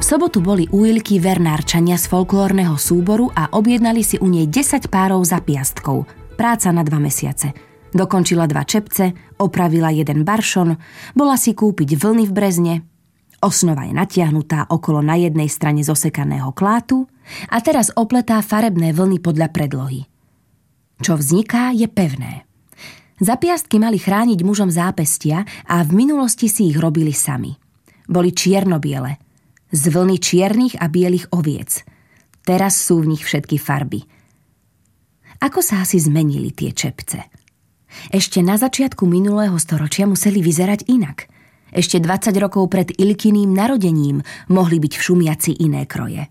sobotu boli u Ilky vernárčania z folklórneho súboru a objednali si u nej 10 párov zapiastkov. Práca na 2 mesiace. Dokončila 2 čepce, opravila 1 baršon, bola si kúpiť vlny v Brezne, osnova je natiahnutá okolo na jednej strane zosekaného klátu a teraz opletá farebné vlny podľa predlohy. Čo vzniká, je pevné. Zapiastky mali chrániť mužom zápestia a v minulosti si ich robili sami. Boli čierno-biele, z vlny čiernych a bielých oviec. Teraz sú v nich všetky farby. Ako sa asi zmenili tie čepce? Ešte na začiatku minulého storočia museli vyzerať inak. Ešte 20 rokov pred Ilkyným narodením mohli byť v Šumiaci iné kroje.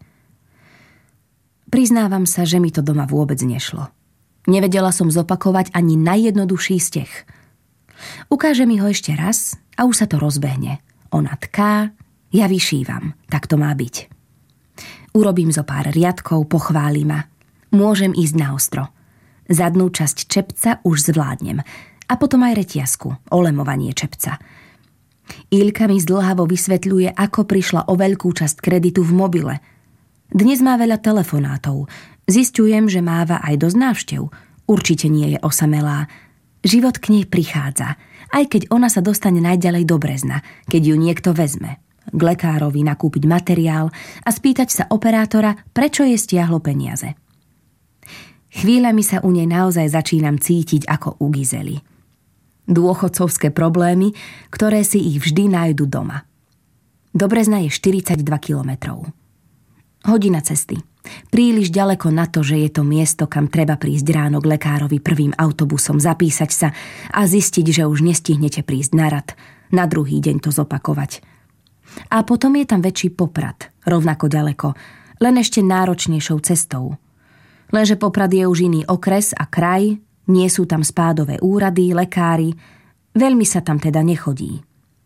Priznávam sa, že mi to doma vôbec nešlo. Nevedela som zopakovať ani najjednoduchší steh. Ukáže mi ho ešte raz a už sa to rozbehne. Ona tká, ja vyšívam, tak to má byť. Urobím zo pár riadkov, pochváli ma. Môžem ísť na ostro. Zadnú časť čepca už zvládnem. A potom aj reťazku, olemovanie čepca. Ilka mi zdĺhavo vysvetľuje, ako prišla o veľkú časť kreditu v mobile. Dnes má veľa telefonátov. Zisťujem, že máva aj dosť návštev. Určite nie je osamelá. Život k nej prichádza, aj keď ona sa dostane najďalej do Brezna, keď ju niekto vezme. K lekárovi nakúpiť materiál a spýtať sa operátora, prečo jej stiahlo peniaze. Chvíľami sa u nej naozaj začínam cítiť ako u Gizely. Dôchodcovské problémy, ktoré si ich vždy nájdu doma. Do Brezna je 42 kilometrov. Hodina cesty. Príliš ďaleko na to, že je to miesto, kam treba prísť ráno k lekárovi prvým autobusom, zapísať sa a zistiť, že už nestihnete prísť na rad, na druhý deň to zopakovať. A potom je tam väčší Poprad, rovnako ďaleko, len ešte náročnejšou cestou. Lenže Poprad je už iný okres a kraj, nie sú tam spádové úrady, lekári, veľmi sa tam teda nechodí.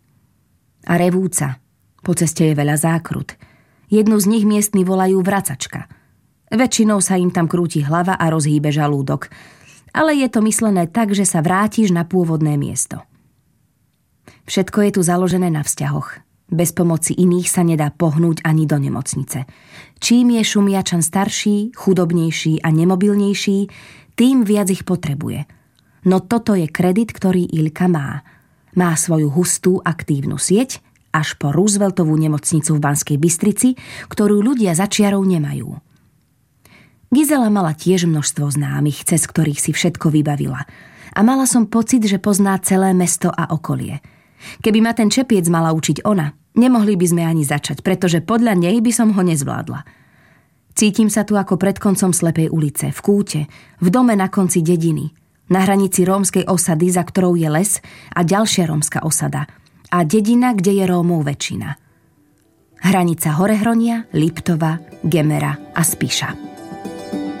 A Revúca, po ceste je veľa zákrut. Jednu z nich miestni volajú vracačka. Väčšinou sa im tam krúti hlava a rozhýbe žalúdok, ale je to myslené tak, že sa vrátiš na pôvodné miesto. Všetko je tu založené na vzťahoch. Bez pomoci iných sa nedá pohnúť ani do nemocnice. Čím je Šumiačan starší, chudobnejší a nemobilnejší, tým viac ich potrebuje. No toto je kredit, ktorý Ilka má. Má svoju hustú, aktívnu sieť, až po Rooseveltovú nemocnicu v Banskej Bystrici, ktorú ľudia za čiarou nemajú. Gizela mala tiež množstvo známych, cez ktorých si všetko vybavila. A mala som pocit, že pozná celé mesto a okolie. Keby ma ten čepiec mala učiť ona, nemohli by sme ani začať, pretože podľa nej by som ho nezvládla. Cítim sa tu ako pred koncom slepej ulice, v kúte, v dome na konci dediny, na hranici rómskej osady, za ktorou je les, a ďalšia rómska osada, a dedina, kde je Rómov väčšina. Hranica Horehronia, Liptova, Gemera a Spiša.